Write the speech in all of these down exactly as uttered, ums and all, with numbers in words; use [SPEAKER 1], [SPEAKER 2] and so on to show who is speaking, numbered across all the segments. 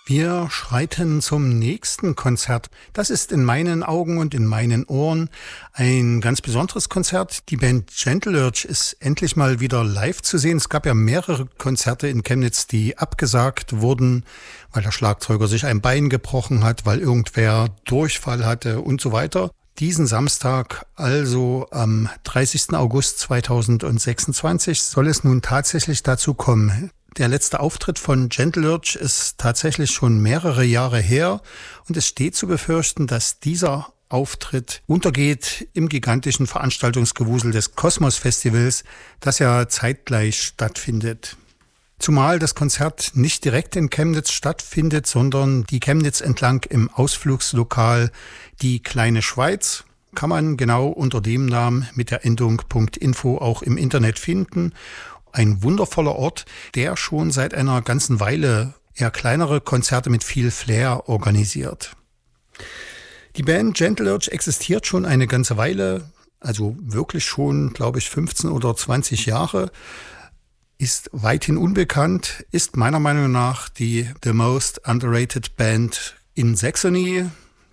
[SPEAKER 1] Wir schreiten zum nächsten Konzert. Das ist in meinen Augen und in meinen Ohren ein ganz besonderes Konzert. Die Band Gentle Lurch ist endlich mal wieder live zu sehen. Es gab ja mehrere Konzerte in Chemnitz, die abgesagt wurden, weil der Schlagzeuger sich ein Bein gebrochen hat, weil irgendwer Durchfall hatte und so weiter. Diesen Samstag, also am dreißigsten August zweitausendsechsundzwanzig, soll es nun tatsächlich dazu kommen. Der letzte Auftritt von Gentle Lurch ist tatsächlich schon mehrere Jahre her und es steht zu befürchten, dass dieser Auftritt untergeht im gigantischen Veranstaltungsgewusel des Kosmos Festivals, das ja zeitgleich stattfindet. Zumal das Konzert nicht direkt in Chemnitz stattfindet, sondern die Chemnitz entlang im Ausflugslokal Die Kleine Schweiz kann man genau unter dem Namen mit der Endung .info auch im Internet finden. Ein wundervoller Ort, der schon seit einer ganzen Weile eher kleinere Konzerte mit viel Flair organisiert. Die Band Gentle Lurch existiert schon eine ganze Weile, also wirklich schon, glaube ich, fünfzehn oder zwanzig Jahre, ist weithin unbekannt, ist meiner Meinung nach die the most underrated Band in Saxony,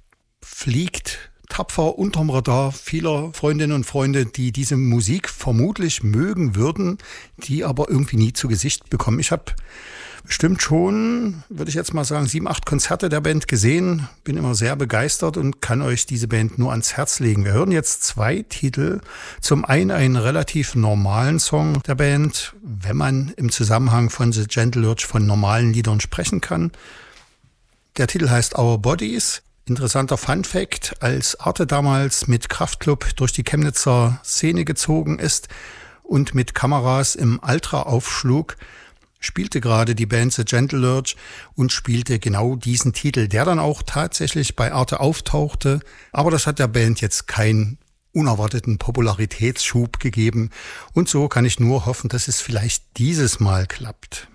[SPEAKER 1] fliegt tapfer unterm Radar vieler Freundinnen und Freunde, die diese Musik vermutlich mögen würden, die aber irgendwie nie zu Gesicht bekommen. Ich habe bestimmt schon, würde ich jetzt mal sagen, sieben, acht Konzerte der Band gesehen, bin immer sehr begeistert und kann euch diese Band nur ans Herz legen. Wir hören jetzt zwei Titel. Zum einen einen relativ normalen Song der Band, wenn man im Zusammenhang von The Gentle Lurch von normalen Liedern sprechen kann. Der Titel heißt Our Bodies. Interessanter Funfact, als Arte damals mit Kraftklub durch die Chemnitzer Szene gezogen ist und mit Kameras im Ultra aufschlug, spielte gerade die Band The Gentle Lurch und spielte genau diesen Titel, der dann auch tatsächlich bei Arte auftauchte. Aber das hat der Band jetzt keinen unerwarteten Popularitätsschub gegeben. Und so kann ich nur hoffen, dass es vielleicht dieses Mal klappt.